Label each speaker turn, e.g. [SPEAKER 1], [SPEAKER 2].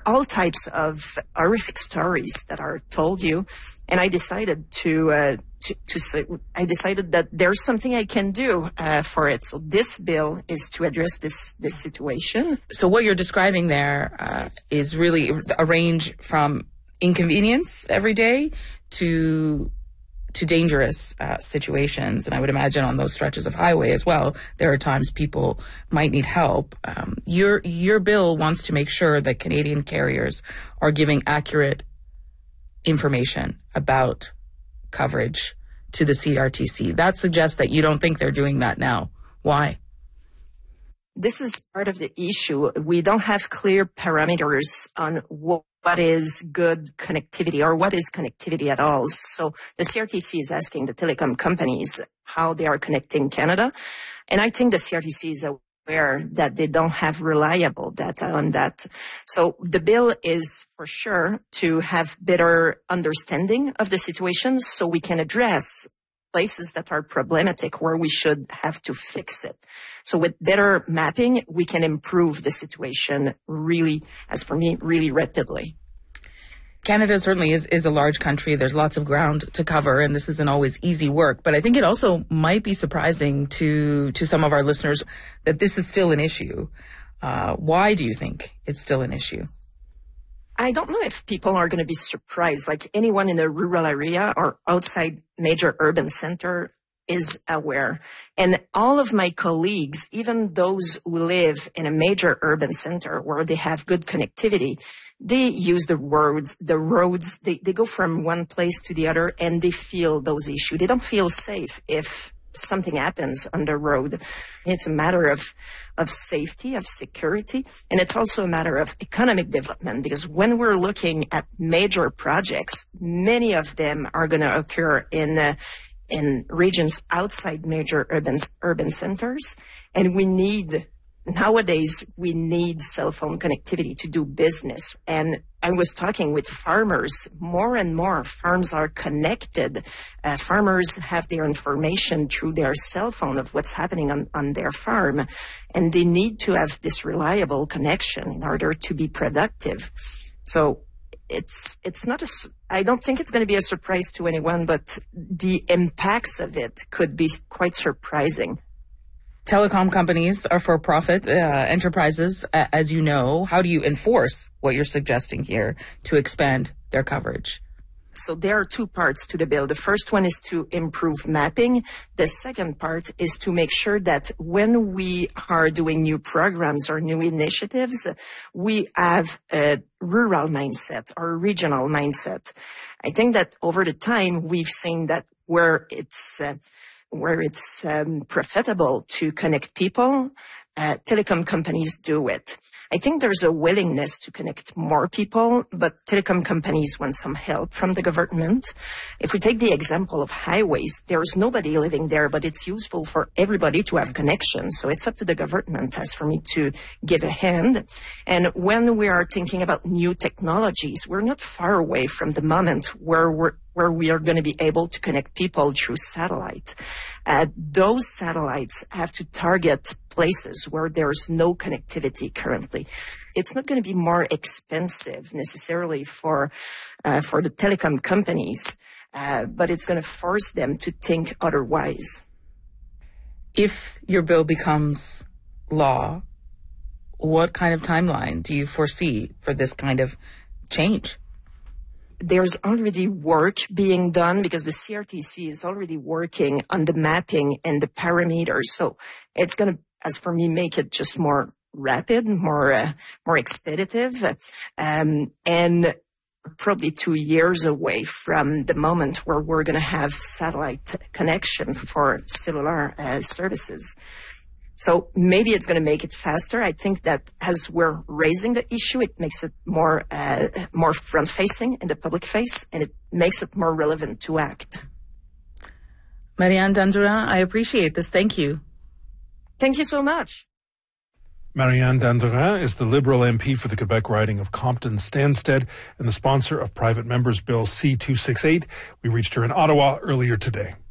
[SPEAKER 1] all types of horrific stories that are told you. And I decided I decided that there's something I can do for it. So this bill is to address this situation.
[SPEAKER 2] So what you're describing there is really a range from inconvenience every day to dangerous situations. And I would imagine on those stretches of highway as well, there are times people might need help. Your bill wants to make sure that Canadian carriers are giving accurate information about coverage to the CRTC. That suggests that you don't think they're doing that now. Why?
[SPEAKER 1] This is part of the issue. We don't have clear parameters on what is good connectivity or what is connectivity at all. So the CRTC is asking the telecom companies how they are connecting Canada. And I think the CRTC is aware that they don't have reliable data on that. So the bill is for sure to have better understanding of the situation so we can address places that are problematic where we should have to fix it. So with better mapping, we can improve the situation really, as for me, really rapidly.
[SPEAKER 2] Canada certainly is a large country. There's lots of ground to cover, and this isn't always easy work. But I think it also might be surprising to some of our listeners that this is still an issue. Why do you think it's still an issue?
[SPEAKER 1] I don't know if people are going to be surprised. Like anyone in a rural area or outside major urban center is aware. And all of my colleagues, even those who live in a major urban center where they have good connectivity, they use the roads, they go from one place to the other and they feel those issues. They don't feel safe if something happens on the road. It's a matter of safety, of security, and it's also a matter of economic development, because when we're looking at major projects, many of them are going to occur in regions outside major urban centers, and nowadays we need cell phone connectivity to do business. And I was talking with farmers. More and more farms are connected. Farmers have their information through their cell phone of what's happening on their farm. And they need to have this reliable connection in order to be productive. So it's not I don't think it's going to be a surprise to anyone, but the impacts of it could be quite surprising.
[SPEAKER 2] Telecom companies are for-profit enterprises, as you know. How do you enforce what you're suggesting here to expand their coverage?
[SPEAKER 1] So there are two parts to the bill. The first one is to improve mapping. The second part is to make sure that when we are doing new programs or new initiatives, we have a rural mindset or a regional mindset. I think that over the time, we've seen that where it's profitable to connect people, telecom companies do it. I think there's a willingness to connect more people, but telecom companies want some help from the government. If we take the example of highways, there's nobody living there, but it's useful for everybody to have connections. So it's up to the government, as for me, to give a hand. And when we are thinking about new technologies, we're not far away from the moment where we are going to be able to connect people through satellite. Those satellites have to target places where there's no connectivity currently. It's not going to be more expensive necessarily for the telecom companies, but it's going to force them to think otherwise.
[SPEAKER 2] If your bill becomes law, what kind of timeline do you foresee for this kind of change?
[SPEAKER 1] There's already work being done because the CRTC is already working on the mapping and the parameters. So it's going to, as for me, make it just more rapid, more expeditive, and probably 2 years away from the moment where we're going to have satellite connection for cellular services. So maybe it's going to make it faster. I think that as we're raising the issue, it makes it more front-facing in the public face, and it makes it more relevant to act.
[SPEAKER 2] Marianne Dandurand, I appreciate this. Thank you.
[SPEAKER 1] Thank you so much.
[SPEAKER 3] Marianne Dandurand is the Liberal MP for the Quebec riding of Compton-Stanstead and the sponsor of Private Members Bill C-268. We reached her in Ottawa earlier today.